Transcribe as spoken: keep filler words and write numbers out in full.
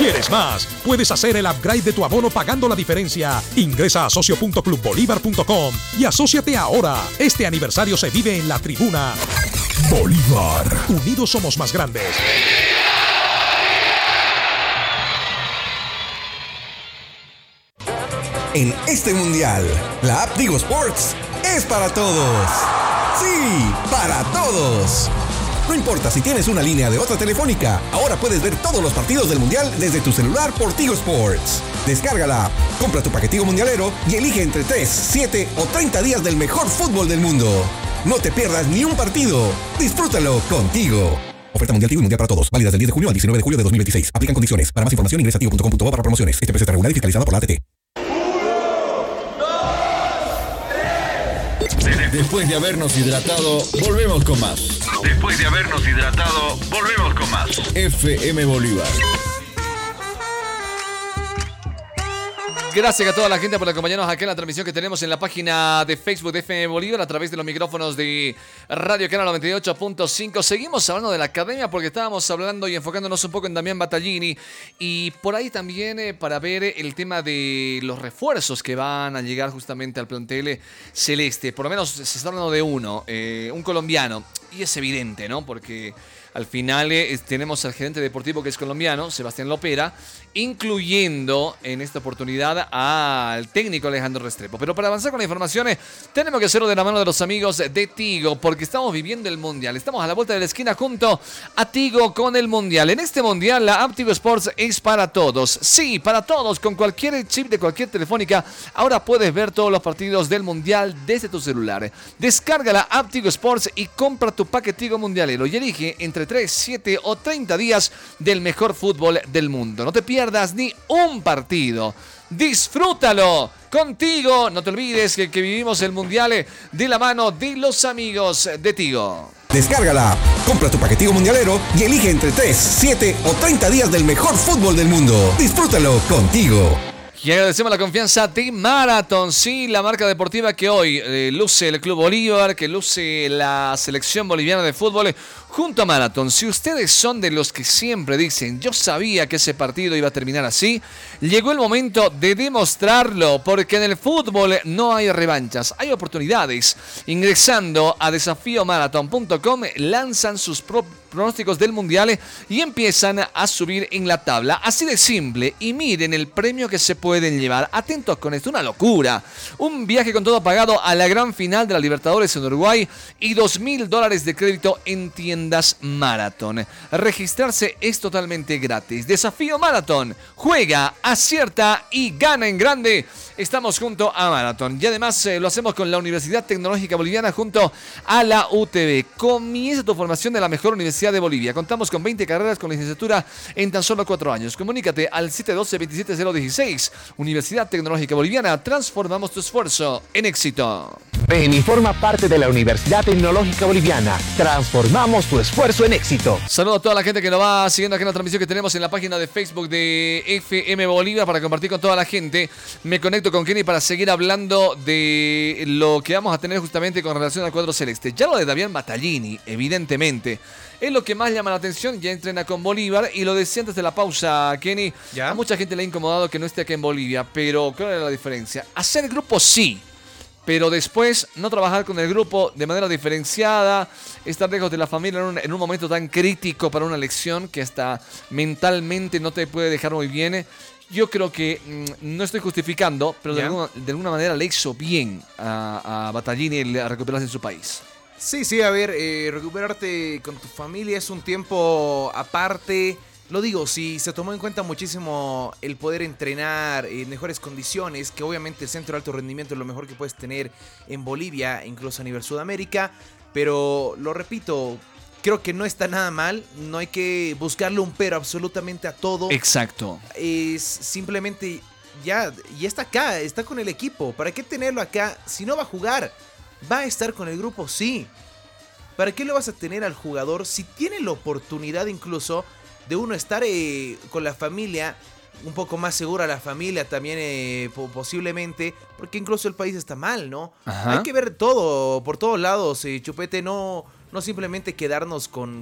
¿Quieres más? Puedes hacer el upgrade de tu abono pagando la diferencia. Ingresa a socio punto club bolívar punto com y asóciate ahora. Este aniversario se vive en la tribuna Bolívar. Unidos somos más grandes. En este mundial, la app Tigo Sports es para todos. Sí, para todos. No importa si tienes una línea de otra telefónica, ahora puedes ver todos los partidos del mundial desde tu celular por Tigo Sports. Descarga la app, compra tu paquetico mundialero y elige entre tres, siete o treinta días del mejor fútbol del mundo. No te pierdas ni un partido. Disfrútalo contigo. Oferta mundial Tigo y mundial para todos. Válida del diez de junio al diecinueve de julio de dos mil veintiséis. Aplican condiciones. Para más información ingresa a tigo punto com punto bo para promociones. Este precio está regulado y fiscalizado por la A T T. Después de habernos hidratado, volvemos con más. Después de habernos hidratado, volvemos con más. F M Bolívar. Gracias a toda la gente por acompañarnos aquí en la transmisión que tenemos en la página de Facebook de F M Bolívar a través de los micrófonos de Radio Canal noventa y ocho punto cinco. Seguimos hablando de la academia porque estábamos hablando y enfocándonos un poco en Damián Battaglini y por ahí también eh, para ver el tema de los refuerzos que van a llegar justamente al plantel celeste. Por lo menos se está hablando de uno, eh, un colombiano, y es evidente, ¿no? Porque al final eh, tenemos al gerente deportivo que es colombiano, Sebastián Lopera, incluyendo en esta oportunidad al técnico Alejandro Restrepo. Pero para avanzar con las informaciones, tenemos que hacerlo de la mano de los amigos de Tigo, porque estamos viviendo el Mundial. Estamos a la vuelta de la esquina junto a Tigo con el Mundial. En este Mundial, la app Tigo Sports es para todos. Sí, para todos. Con cualquier chip de cualquier telefónica, ahora puedes ver todos los partidos del Mundial desde tu celular. Descarga la app Tigo Sports y compra tu paquete Tigo Mundialero y elige entre tres, siete o treinta días del mejor fútbol del mundo. No te pierdas ni un partido. Disfrútalo contigo. No te olvides que, que vivimos el Mundial de la mano de los amigos de Tigo. Descárgala, compra tu paquetico mundialero y elige entre tres, siete o treinta días del mejor fútbol del mundo. Disfrútalo contigo. Y agradecemos la confianza de Marathon, sí, la marca deportiva que hoy eh, luce el Club Bolívar, que luce la selección boliviana de fútbol junto a Marathon. Si ustedes son de los que siempre dicen, yo sabía que ese partido iba a terminar así, llegó el momento de demostrarlo, porque en el fútbol no hay revanchas, hay oportunidades. Ingresando a desafío marathon punto com, lanzan sus propios pronósticos del Mundial y empiezan a subir en la tabla. Así de simple. Y miren el premio que se pueden llevar. Atentos con esto, una locura. Un viaje con todo pagado a la gran final de la Libertadores en Uruguay y dos mil dólares de crédito en tiendas Marathon. Registrarse es totalmente gratis. Desafío Marathon. Juega, acierta y gana en grande. Estamos junto a Marathon. Y además eh, lo hacemos con la Universidad Tecnológica Boliviana junto a la U T B. Comienza tu formación de la mejor universidad de Bolivia. Contamos con veinte carreras con licenciatura en tan solo cuatro años. Comunícate al siete uno dos, dos siete cero uno seis. Universidad Tecnológica Boliviana. Transformamos tu esfuerzo en éxito. Ven y forma parte de la Universidad Tecnológica Boliviana. Transformamos tu esfuerzo en éxito. Saludo a toda la gente que nos va siguiendo aquí en la transmisión que tenemos en la página de Facebook de F M Bolívar para compartir con toda la gente. Me conecto con Kenny para seguir hablando de lo que vamos a tener justamente con relación al cuadro celeste. Ya lo de Damián Battaglini, evidentemente, es lo que más llama la atención. Ya entrena con Bolívar y lo decía antes de la pausa, Kenny. ¿Ya? A mucha gente le ha incomodado que no esté aquí en Bolivia, pero ¿cuál es la diferencia? Hacer grupo sí, pero después no trabajar con el grupo de manera diferenciada, estar lejos de la familia en un, en un momento tan crítico para una elección que hasta mentalmente no te puede dejar muy bien. Yo creo que mmm, no estoy justificando, pero de alguna, de alguna manera le hizo bien a, a Battaglini el recuperarse en su país. Sí, sí, a ver, eh, recuperarte con tu familia es un tiempo aparte. Lo digo, si se tomó en cuenta muchísimo el poder entrenar en mejores condiciones, que obviamente el centro de alto rendimiento es lo mejor que puedes tener en Bolivia, incluso a nivel Sudamérica, pero lo repito, creo que no está nada mal, no hay que buscarle un pero absolutamente a todo. Exacto. Es simplemente, ya, ya está acá, está con el equipo, ¿para qué tenerlo acá si no va a jugar? ¿Va a estar con el grupo? Sí. ¿Para qué lo vas a tener al jugador si tiene la oportunidad incluso de uno estar eh, con la familia, un poco más segura la familia también eh, posiblemente, porque incluso el país está mal, ¿no? Ajá. Hay que ver todo, por todos lados, eh, Chupete, no, no simplemente quedarnos con,